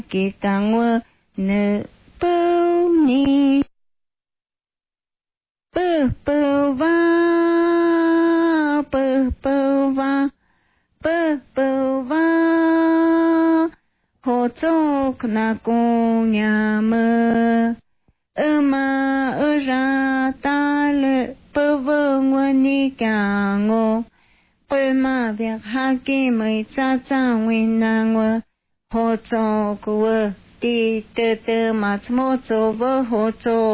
kita ngua nợ bâu ni bơ bơ va hồ châu na con nhà mơ mà ra ta lệ bơ vơ nguồn ni cả ngô bơ mà việc ha kê mới cha cha nguyên na ngô hồ châu của đi từ từ mà mô châu vơ hồ châu